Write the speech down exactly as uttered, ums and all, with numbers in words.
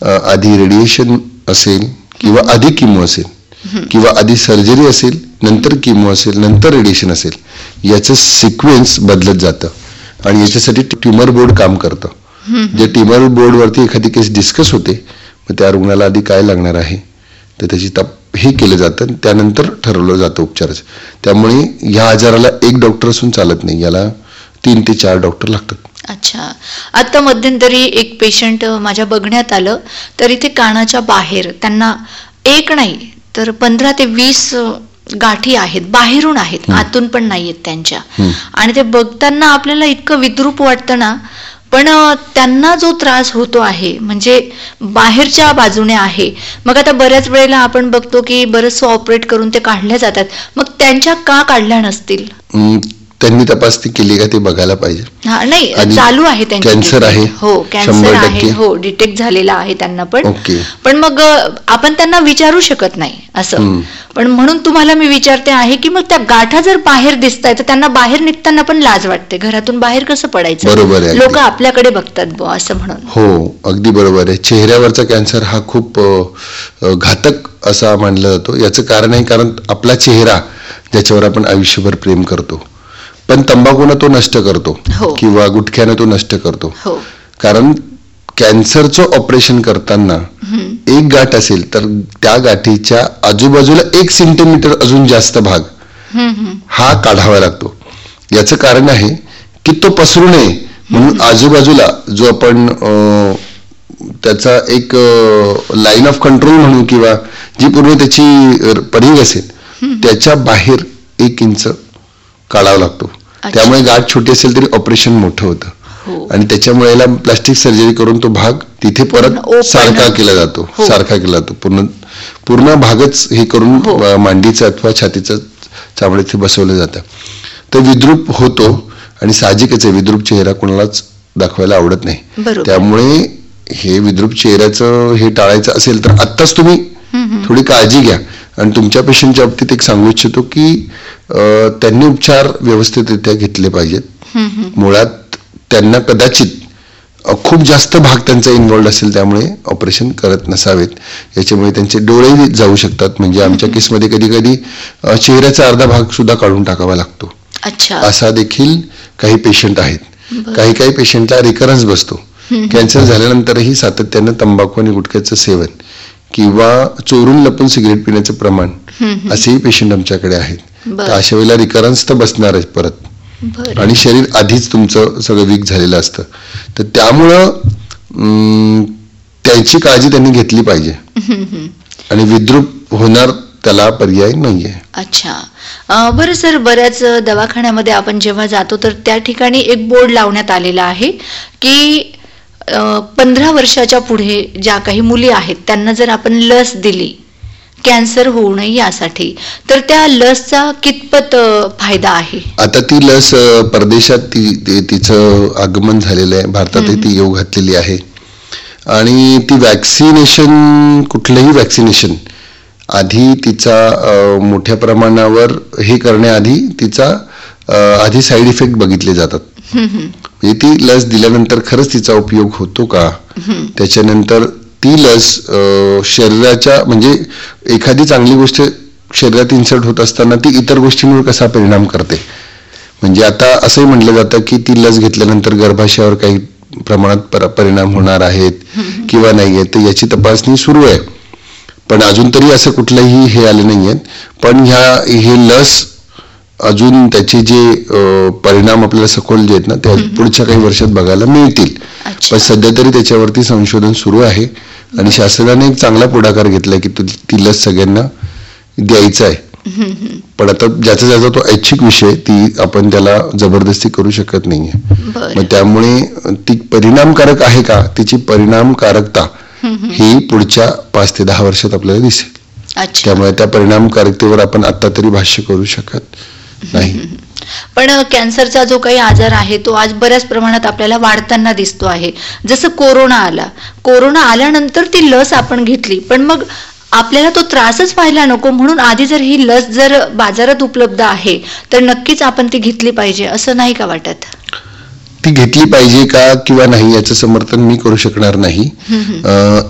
आधी रेडिएशन असेल किंवा आधी किमो असेल किंवा आधी सर्जरी असेल नंतर किमो असेल नंतर रेडिएशन असेल, याचं सिक्वेन्स बदलत जातं आणि याच्यासाठी ट्युमर बोर्ड काम करतं. जे ट्युमर बोर्डवरती एखादी केस डिस्कस होते, मग त्या रुग्णाला आधी काय लागणार आहे तर त्याची तप हे केलं जातं, त्यानंतर ठरवलं जातं उपचाराचं. त्यामुळे या आजाराला एक डॉक्टर असून चालत नाही, याला तीन ते चार डॉक्टर लागतात. अच्छा. आता मध्यंतरी एक पेशंट माझ्या बघण्यात आलं, तर इथे कानाच्या बाहेर त्यांना एक नाही तर पंधरा ते वीस गाठी आहेत, बाहेरून आहेत, आतून पण नाहीयेत त्यांच्या. आणि ते बघताना आपल्याला इतकं विद्रूप वाटतं ना, पण त्यांना जो त्रास होतो आहे म्हणजे बाहेरच्या बाजूने आहे. मग आता बऱ्याच वेळेला आपण बघतो की बरंचसं ऑपरेट करून ते काढल्या जातात, मग त्यांच्या का काढल्या नसतील? त्यांनी तपासणी केली का ते बघायला पाहिजे. हा नाही, चालू आहे त्यांची कॅन्सर आहे. हो कॅन्सर आहे, हो डिटेक्ट झालेला आहे त्यांना. पण पण मग आपण त्यांना विचारू शकत नाही असं. पण म्हणून तुम्हाला मी विचारते आहे की मग त्या गाठा जर बाहेर दिसताय तर त्यांना बाहेर निघताना पण लाज वाटते, घरातून बाहेर कसं पडायचं, बरोबर आहे, लोक आपल्याकडे बघतात बुवा असं म्हणून. हो अगदी बरोबर आहे. चेहऱ्यावरचा कॅन्सर हा खूप घातक असा मानला जातो. याचं कारण आहे कारण आपला चेहरा ज्याच्यावर आपण आयुष्यभर प्रेम करतो, पण तंबाखूनं तो नष्ट करतो किंवा गुटख्यानं तो नष्ट करतो. कारण कॅन्सरचं ऑपरेशन करताना एक गाठ असेल तर त्या गाठीच्या आजूबाजूला एक सेंटीमीटर अजून जास्त भाग हा काढावा लागतो. याचं कारण आहे की तो पसरू नये म्हणून आजूबाजूला जो आपण त्याचा एक लाईन ऑफ कंट्रोल म्हणू किंवा जी पूर्ण त्याची परिघ असेल त्याच्या बाहेर एक इंच काढावा लागतो. त्यामुळे गाठ छोटी असेल तरी ऑपरेशन मोठं होतं आणि त्याच्यामुळे प्लास्टिक सर्जरी करून तो भाग तिथे परत सारखा केला जातो सारखा केला जातो पूर्ण पूर्ण भागच हे करून मांडीचं अथवा छातीचं चामडे ते बसवलं जातं. तर विद्रूप होतो आणि साहजिकच आहे, विद्रूप चेहरा कोणालाच दाखवायला आवडत नाही. त्यामुळे हे विद्रूप चेहऱ्याचं हे टाळायचं असेल तर आत्ताच तुम्ही थोडी काळजी घ्या. आणि तुमच्या पेशंटच्या बाबतीत एक सांगू इच्छितो की त्यांनी उपचार व्यवस्थितरित्या घेतले पाहिजेत. मुळात त्यांना कदाचित खूप जास्त भाग त्यांचा इन्व्हॉल्ड असेल त्यामुळे ऑपरेशन करत नसावेत. याच्यामुळे त्यांचे डोळेही जाऊ शकतात. म्हणजे आमच्या केसमध्ये कधी कधी चेहऱ्याचा अर्धा भाग सुद्धा काढून टाकावा लागतो. असा देखील काही पेशंट आहेत. काही काही पेशंटला रिकरन्स बसतो. कॅन्सर झाल्यानंतरही सातत्यानं तंबाखू आणि गुटख्याचं सेवन किंवा चोरून लपून सिगरेट पिण्याचं प्रमाण असेही पेशंट आमच्याकडे आहेत. तर अशा वेळेला रिकरन्स तर बसणारच परत आणि शरीर आधीच तुमचं सगळं वीक झालेलं असतं. तर त्यामुळं त्याची काळजी त्यांनी घेतली पाहिजे आणि विद्रूप होणार त्याला पर्याय नाहीये. अच्छा बरं सर, बऱ्याच दवाखान्यामध्ये आपण जेव्हा जातो तर त्या ठिकाणी एक बोर्ड लावण्यात आलेला आहे की पंधरा वर्षाच्या पुढे ज्या काही मुली आहेत त्यांना जर आपण लस दिली कॅन्सर होऊ नये यासाठी, तर त्या लसचा कितपत फायदा आहे? आता ती लस परदेशात ती तिचं आगमन झालेलं आहे, भारतातही ती येऊ घातलेली आहे. आणि ती वॅक्सिनेशन कुठलंही वॅक्सिनेशन आधी तिचा मोठ्या प्रमाणावर हे करण्याआधी तिचा आधी साईड इफेक्ट बघितले जातात. म्हणजे ती लस दिल्यानंतर खरंच तिचा उपयोग होतो का, त्याच्यानंतर ती लस शरीराच्या म्हणजे एखादी चांगली गोष्ट शरीरात इन्सर्ट होत असताना ती इतर गोष्टींवर कसा परिणाम करते. म्हणजे आता असंही म्हटलं जातं की ती लस घेतल्यानंतर गर्भाशयावर काही प्रमाणात परिणाम होणार आहेत किंवा नाही आहेत, तर याची तपासणी सुरू आहे. पण अजून तरी असं कुठलंही हे आले नाही आहेत. पण ह्या हे लस अजून त्याचे जे परिणाम आपल्याला सखोल जे आहेत ना ते पुढच्या काही वर्षात बघायला मिळतील. पण सध्या तरी त्याच्यावरती संशोधन सुरू आहे आणि शासनाने एक चांगला पुढाकार घेतलाय की ती लस सगळ्यांना द्यायचा आहे. पण आता ज्याचा ज्याचा तो ऐच्छिक विषय, ती आपण त्याला जबरदस्ती करू शकत नाहीये. मग त्यामुळे ती परिणामकारक आहे का, तिची परिणामकारकता ही पुढच्या पाच ते दहा वर्षात आपल्याला दिसेल. त्यामुळे त्या परिणामकारकतेवर आपण आता तरी भाष्य करू शकत नाही. पण कॅन्सरचा जो काही आजार आहे तो आज बऱ्याच प्रमाणात आपल्याला वाढताना दिसतो आहे. जसं कोरोना आला, कोरोना आल्यानंतर ती लस आपण घेतली, पण मग आपल्याला तो त्रासच व्हायला नको म्हणून आधी जर ही लस जर बाजारात उपलब्ध आहे तर नक्कीच आपण ती घेतली पाहिजे, असं नाही का वाटत? ती घेतली पाहिजे का किंवा नाही याचं समर्थन मी करू शकणार नाही.